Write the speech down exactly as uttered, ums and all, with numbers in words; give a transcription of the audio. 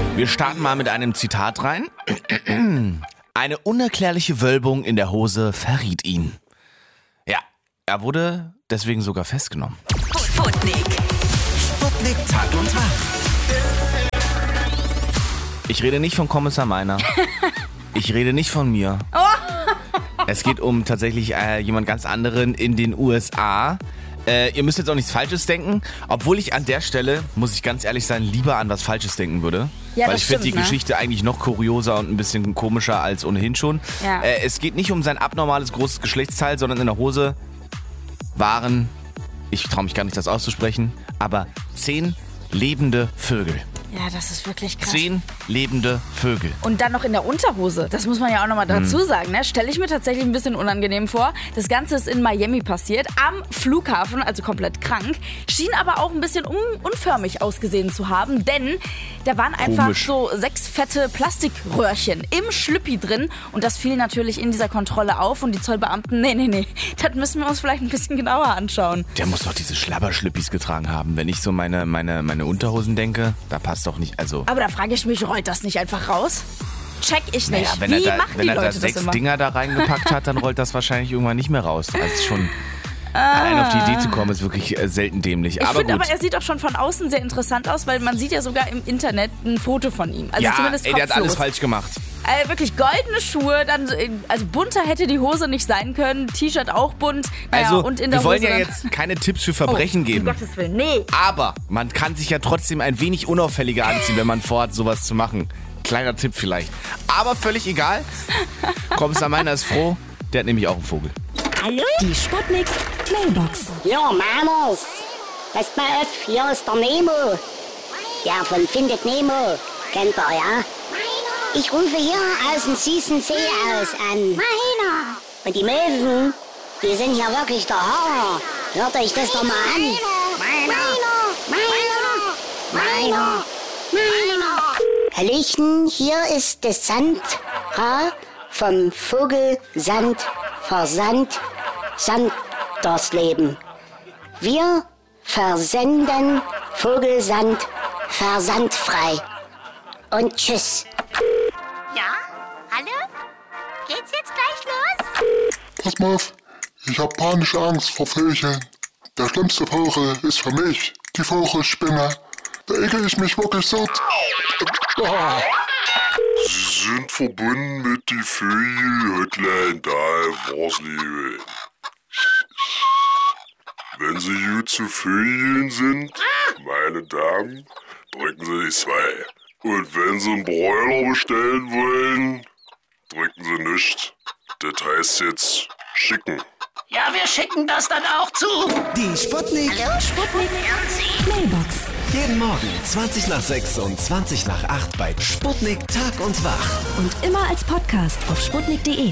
Wir starten mal mit einem Zitat rein. Eine unerklärliche Wölbung in der Hose verriet ihn. Ja, er wurde deswegen sogar festgenommen. Sputnik. Sputnik Tag und Tag. Ich rede nicht von Kommissar Meiner. Ich rede nicht von mir. Es geht um tatsächlich äh, jemand ganz anderen in den U S A. Äh, ihr müsst jetzt auch nichts Falsches denken, obwohl ich an der Stelle, muss ich ganz ehrlich sein, lieber an was Falsches denken würde. Ja, weil das ich finde die stimmt, ne? Geschichte eigentlich noch kurioser und ein bisschen komischer als ohnehin schon. Ja. Äh, es geht nicht um sein abnormales großes Geschlechtsteil, sondern in der Hose waren, ich traue mich gar nicht das auszusprechen, aber zehn lebende Vögel. Ja, das ist wirklich krass. Zehn lebende Vögel. Und dann noch in der Unterhose. Das muss man ja auch nochmal dazu Mhm. sagen. Ne? Stelle ich mir tatsächlich ein bisschen unangenehm vor. Das Ganze ist in Miami passiert, am Flughafen, also komplett krank. Schien aber auch ein bisschen un unförmig ausgesehen zu haben, denn da waren einfach Komisch. so sechs fette Plastikröhrchen im Schlüppi drin. Und das fiel natürlich in dieser Kontrolle auf. Und die Zollbeamten, nee, nee, nee, das müssen wir uns vielleicht ein bisschen genauer anschauen. Der muss doch diese Schlabberschlüppis getragen haben. Wenn ich so meine, meine, meine Unterhosen denke, da passt doch nicht, also... Aber da frage ich mich, rollt das nicht einfach raus? Check ich nicht. Naja, wenn Wie er da, machen wenn die er da Leute das sechs immer? Dinger da reingepackt hat, dann rollt das wahrscheinlich irgendwann nicht mehr raus. Also schon allein auf die Idee zu kommen, ist wirklich äh, selten dämlich. Ich aber finde gut. aber, er sieht auch schon von außen sehr interessant aus, weil man sieht ja sogar im Internet ein Foto von ihm. Also ja, zumindest ey, der hat alles kopflos. falsch gemacht. Äh, wirklich goldene Schuhe, dann so in- also bunter hätte die Hose nicht sein können, T-Shirt auch bunt. Naja, Also, und in der wir wollen Hose ja dann, jetzt keine Tipps für Verbrechen oh, geben. Um Gottes Willen, nee. Aber man kann sich ja trotzdem ein wenig unauffälliger anziehen, wenn man vorhat, sowas zu machen. Kleiner Tipp vielleicht. Aber völlig egal. Kommissar Meiner ist froh. Der hat nämlich auch einen Vogel. Hallo? Die Sputnik Mailbox. Ja, Mamas. Passt mal auf, hier ist der Nemo. Der von Findet Nemo. Kennt ihr, ja? Ich rufe hier aus dem süßen See aus an. Meiner. Und die Möwen, die sind hier wirklich der Hammer. Hört euch das doch mal an. Meiner. Meiner. Meiner. Meiner. Hallöchen, hier ist das Sandra vom Vogelsand Versand Sandersleben. Wir versenden Vogelsand versandfrei. Und tschüss. Ja? Hallo? Geht's jetzt gleich los? Pass mal auf, ich hab panische Angst vor Vögeln. Der schlimmste Vogel ist für mich die Vogelspinne. Da ekel ich mich wirklich so. Ah. Sie sind verbunden mit die Vögel-Hotline, da war's Liebe. Wenn Sie gut zu Vögeln sind, meine Damen, drücken Sie die zwei. Und wenn Sie einen Broiler bestellen wollen, drücken Sie nicht. Das heißt jetzt schicken. Ja, wir schicken das dann auch zu. Die Sputnik. Hallo, Sputnik. Mailbox. Jeden Morgen zwanzig nach sechs und zwanzig nach acht bei Sputnik Tag und Wach. Und immer als Podcast auf sputnik punkt de.